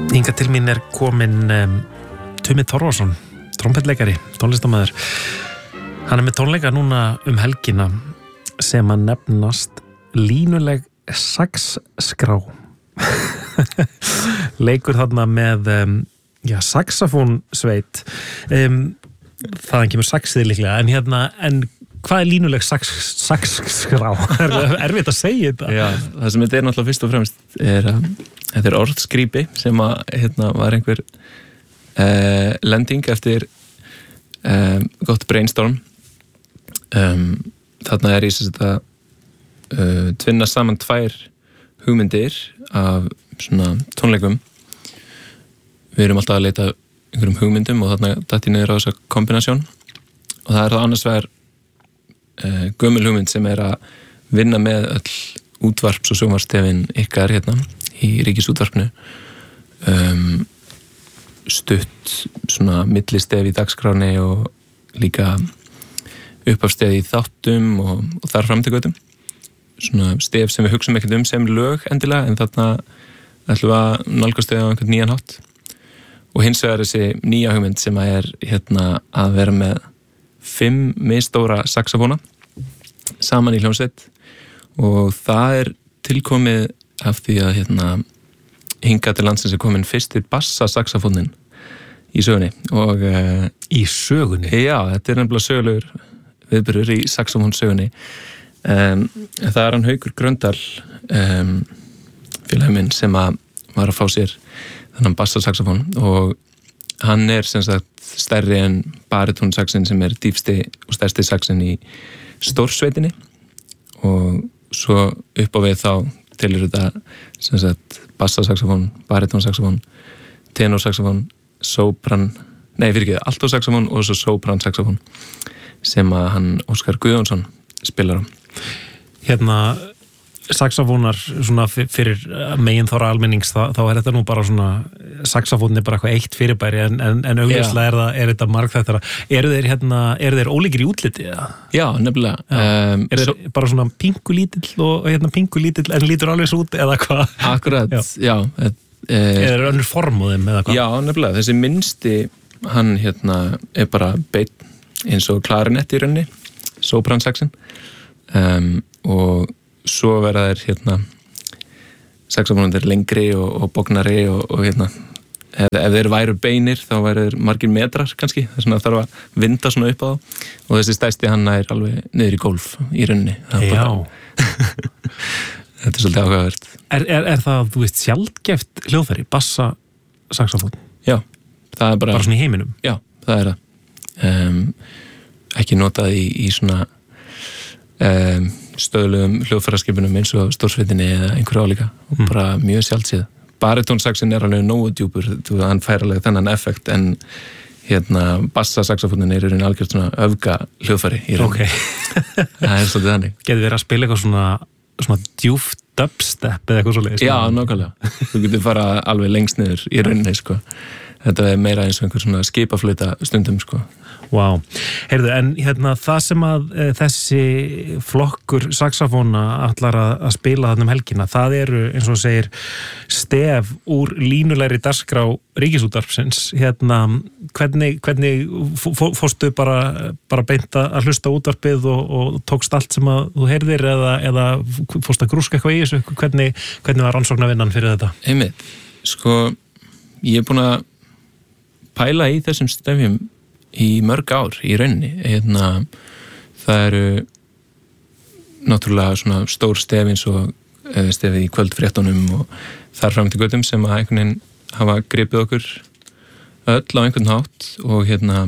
Hingað til mín kominn Tumi Torfason, trompetleikari, tónlistarmaður. Hann með tónleika núna helgina sem að nefnast línuleg saxskrá. Leikur þarna með saxofónsveit. Þaðan kemur saxið líklega, en hvað línuleg saxskrá? Erfitt að segja þetta. Já, það sem þetta náttúrulega fyrst og fremst að þetta orðskrípi sem að var einhver lending eftir gott brainstorm. Þarna ég sem þetta tvinna saman tvær hugmyndir af svona tónleikum. Við erum alltaf að leita einhverjum hugmyndum og þarna datt ég niður á þessa kombinasjón og það það annars vegar gömul hugmynd sem að vinna með öll útvarps- og sjónvarpsstefin ykkar í Ríkisútvarpinu, stutt svona millistef í dagskráni og líka uppástef í þáttum og þar fram til götum, svona stef sem við hugsum ekkert sem lög endilega, en þarna ætlum við að nálgast þau á einhvern nýjan hátt. Og hins vegar þessi nýja hugmynd sem að vera með 5 misstóra saxofóna saman í hljómsveit og það tilkomið af því að hingað til landsins komin fyrsti bassasaxofónin í sögunni og í sögunni? Já, þetta nefnilega sögulegur viðburður í saxofónsögunni. Það hann Haukur Gröndal félagi minn sem var að fá sér þannig bassasaxofón og hann sem sagt stærri en baritónsaxin sem dýpsti og stærsti saxin í stórsveitinni og svo upp á við þá tilur þetta sem sagt bassasaxofón, baritónsaxofón, tenorsaxofón, altosaxofón og svo sopransaxofón sem að hann Óskar Guðjónsson spilar á. Saxofónar svona fyrir megin þóra almennings þá þetta nú bara svona saxofónin bara eitthvað eitt fyrirbæri en augljóslega þetta margþættara. Eru þeir ólíkir í útliti? Já, nefnilega. Þeir bara svona pingulítill og pingulítill en lítur alveg svo út eða hvað? Akkurat, já. Eða önnur form á þeim eða hvað? Já, nefnilega. Þessi minnsti hann bara beinn eins og klarinett í rauninni, sopransaxin og svo verða þeir saxofónundir lengri og bóknari og ef þeir væru beinir þá væru þeir margir metrar kannski, þess að þarf að vinda svona upp á þá og þessi stærsti hann alveg niður í gólf í rauninni. Já. Þetta svolítið áhugavert. Er það, þú veist, sjaldgæft hljóðfæri, bassa saxofón? Já, það bara svona í heiminum? Já, það það. Ekki notað í svona stöðlegum hljóðfæraskipunum eins og stórsveitinni eða einhverju álíka og bara mjög sjaldséð. Baritónsaxin alveg nógu djúpur, hann fær alveg þennan effekt en bassasaxofónin í rauninni algjört svona öfga hljóðfæri í rauninni. Okay. Það svolítið þannig. Getur verið að spila eitthvað svona djúft dubstep eða eitthvað svoleiðis? Já, nákvæmlega. Þú getur fara alveg lengst niður í rauninni, sko. Þetta meira eins og einhver svona skipaflauta stundum, sko. Vá. Heyrðu, en það sem að þessi flokkur saxofóna ætlar að spila þarna helgina, það eru, eins og segir, stef úr línulegri dagskrá Ríkisútvarpsins. Hvernig fórstu bara beint að hlusta útvarpið og tókst allt sem að þú heyrðir eða fórstu að grúska eitthvað í þessu? Hvernig var rannsóknarvinnan fyrir þetta? Einmitt, sko, ég búin að pæla í þessum stefjum í mörg ár í rauninni. Það eru náttúrulega svona stór stef eins og stefið í kvöldfréttunum og þar fram til götum sem að einhvern veginn hafa gripið okkur öll á einhvern hátt og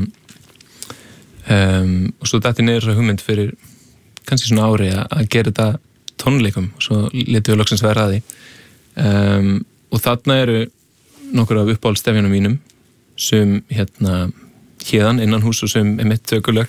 og svo dætti niður þessa hugmynd fyrir kannski svona ári að gera þetta tónleikum og svo létum við loksins vera að því. Og þarna eru nokkur af uppáhaldsstefjunum mínum sem héðan innan hús og sem mitt tökulög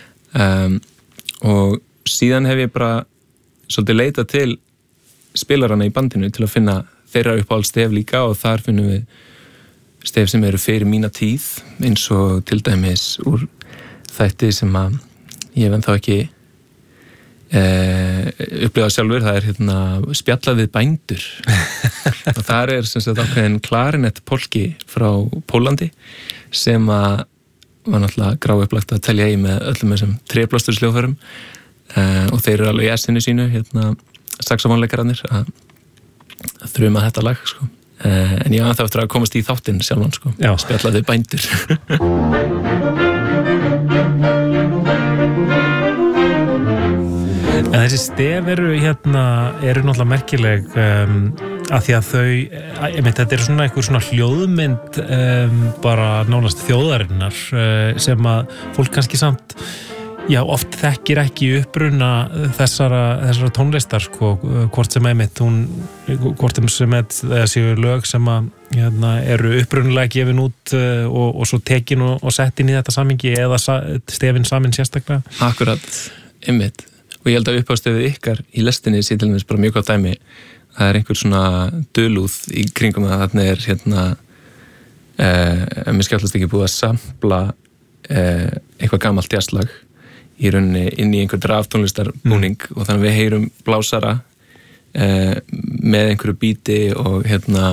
og síðan hef ég bara svolítið leitað til spilarana í bandinu til að finna þeirra uppáhaldsstef líka og þar finnum við stef sem eru fyrir mína tíð eins og til dæmis úr þætti sem að ég ennþá ekki upplifað sjálfur, það hérna spjallað við bændur og þar sem sagt ákveðin klarinett polki frá Pólandi sem að var náttúrulega gráupplagt að telja í með öllum þessum tréblástursljóðfærum og þeir eru alveg í essinu sínu hérna saxofónleikararnir að þruma þetta lag sko. En ég það eftir að komast í þáttinn sjálfan sko. Spjallað við bændur En þessi stef eru náttúrulega merkileg að því að þetta er svona einhver svona hljóðmynd bara nánast þjóðarinnar sem að fólk kannski samt oft þekkir ekki uppruna þessara tónlistar sko, hvort sem séu lög sem að eru upprunalega gefin út og svo tekin og sett inn í þetta samhengi eða stefin samin sérstaklega. Akkurat, einmitt. Og ég held að uppástefið ykkar í lestinni sé til dæmis bara mjög gott dæmi. Það er einhver svona dulúð í kringum það. Þarna mér skjáttast ekki búið að sampla eitthvað gamalt jazzlag í rauninni inn í einhver draftónlistarbúning og þannig við heyrum blásara með einhverju bíti og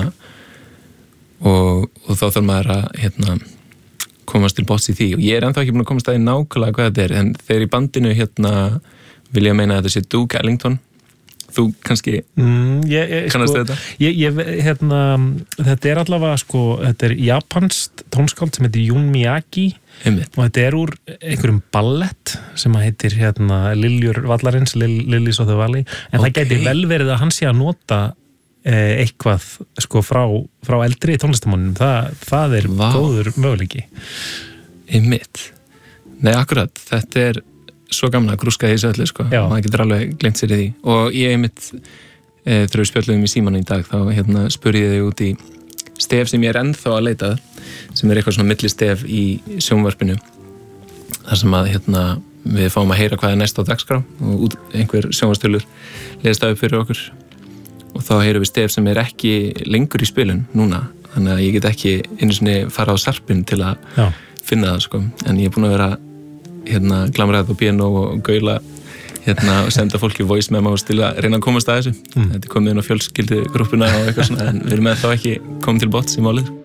og þá þarf maður að komast til botns í því og ég er ennþá ekki búin að komast að því nákvæmlega hvað þetta er en þegar í bandinu vil ég meina að þetta sé Duke Ellington. Þú kannski kannast þetta? Þetta er allavega sko, þetta er japanskt tónskáld sem heitir Jun Miyagi og þetta er úr einhverjum ballett sem heitir Liljur vallarins, Lilies of the Valley en það gæti vel verið að hann sé að nota eitthvað sko frá eldri tónlistamannum. Það er góður möguleiki. Einmitt. Nei, akkurat. Þetta er svo gaman að grúska í þessu öllu sko. Maður getur alveg gleymt sér í því og ég einmitt þegar við spjöllum í símanum í dag þá spurði ég þig út í stef sem ég er ennþá að leita sem er eitthvað svona millistef í sjónvarpinu þar sem að við fáum að heyra hvað er næst á dagskrá og einhver sjónvarstölur lesa það upp fyrir okkur og þá heyrum við stef sem er ekki lengur í spilun núna þannig að ég get ekki einu sinni fara á sarpin til að finna það sko en ég er búin að vera glamræð á piano og gaula og senda fólki voice memos til að reyna að komast að þessu. Þetta er komið inn á fjölskyldugrúppuna og eitthvað svona en við erum með þá ekki komið til botns í málið.